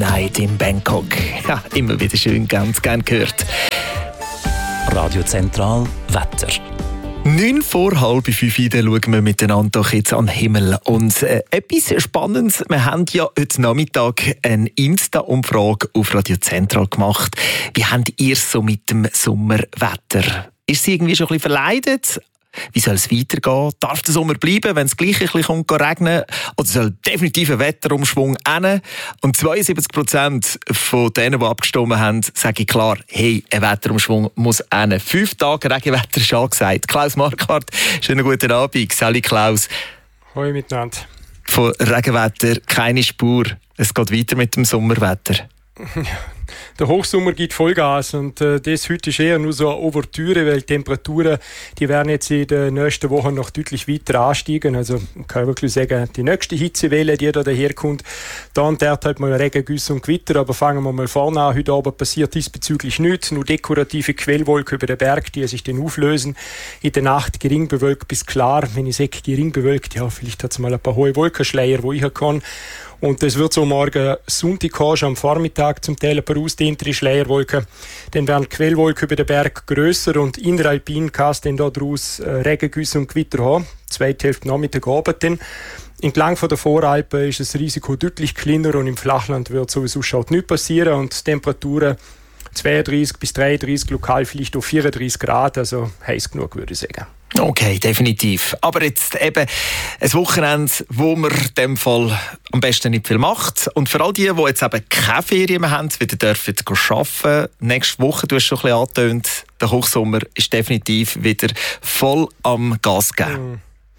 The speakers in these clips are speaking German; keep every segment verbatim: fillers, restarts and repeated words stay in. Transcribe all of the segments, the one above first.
Night in Bangkok. Ja, immer wieder schön, ganz gern gehört. Radio Zentral Wetter. Neun vor halb fünf Uhr schauen wir miteinander doch jetzt an den Himmel. Und äh, etwas Spannendes, wir haben ja heute Nachmittag eine Insta-Umfrage auf Radio Zentral gemacht. Wie habt ihr es so mit dem Sommerwetter? Ist es irgendwie schon ein bisschen verleidet? Wie soll es weitergehen? Darf der Sommer bleiben, wenn es gleich ein bisschen regnen kommt? Oder soll definitiv ein Wetterumschwung hin? Und zweiundsiebzig Prozent von denen, die abgestimmt haben, sagen klar, hey, ein Wetterumschwung muss hin. Fünf Tage Regenwetter ist angesagt. Klaus Marquardt, schönen guten Abend. Sally Klaus. Hallo miteinander. Von Regenwetter keine Spur. Es geht weiter mit dem Sommerwetter. Der Hochsommer gibt Vollgas und äh, das heute ist eher nur so eine Ouvertüre, weil die Temperaturen, die werden jetzt in den nächsten Wochen noch deutlich weiter ansteigen. Also man kann wirklich sagen, die nächste Hitzewelle, die da daherkommt, dann dort halt mal Regengüsse und Gewitter, aber fangen wir mal vorne an. Heute Abend passiert diesbezüglich nichts, nur dekorative Quellwolken über den Berg, die sich dann auflösen. In der Nacht gering bewölkt bis klar. Wenn ich sage gering bewölkt, ja, vielleicht hat es mal ein paar hohe Wolkenschleier, wo ich kann. Und das wird so morgen Sonntag haben, am Vormittag zum Teil ein paar ausdehntere Schleierwolken. Dann werden Quellwolken über den Berg grösser und inneralpin kann es dann daraus äh, Regengüsse und Gewitter haben. Zweite Hälfte Nachmittag Abend dann. Entlang von der Voralpen ist das Risiko deutlich kleiner und im Flachland wird sowieso schon nichts passieren und die Temperaturen zweiunddreißig bis dreiunddreißig, lokal vielleicht auf vierunddreißig Grad, also heiß genug, würde ich sagen. Okay, definitiv. Aber jetzt eben ein Wochenende, wo man in dem Fall am besten nicht viel macht. Und für all die, die jetzt eben keine Ferien mehr haben, wieder dürfen arbeiten. Nächste Woche, du hast schon ein bisschen angetönt, der Hochsommer ist definitiv wieder voll am Gas geben. Mm.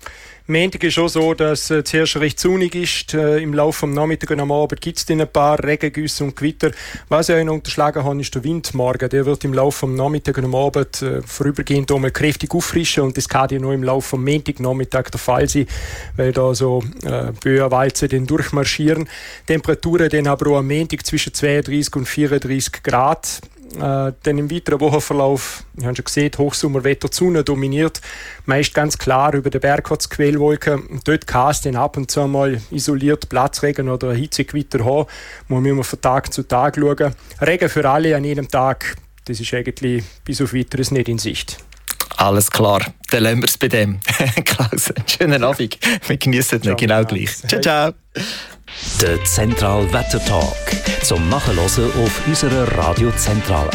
Montag ist schon so, dass es äh, zuerst recht sonnig ist. Äh, Im Laufe des Nachmittags und am Abend gibt es dann ein paar Regengüsse und Gewitter. Was ich auch noch unterschlagen habe, ist der Wind morgen. Der wird im Laufe des Nachmittags und am Abend äh, vorübergehend einmal kräftig auffrischen und das kann ja noch im Laufe des Montagnachmittags der Fall sein, weil da so äh, Böenwalzen dann durchmarschieren. Temperaturen dann aber auch am Montag zwischen zweiunddreißig und vierunddreißig Grad. Äh, dann im weiteren Wochenverlauf, wir haben schon gesehen, Hochsommerwetter, die Sonne dominiert. Meist ganz klar über den Berg hat es Quellwolken. Und dort kann es dann ab und zu mal isoliert Platzregen oder ein Hitzegewitter haben. Man muss von Tag zu Tag schauen. Regen für alle an jedem Tag, das ist eigentlich bis auf Weiteres nicht in Sicht. Alles klar, dann lassen wir es bei dem. Klaus, schönen Abend. Wir genießen es genau gleich. Ciao, ciao. Der Zentral Wetter Talk zum Nachhören auf unserer Radio Zentral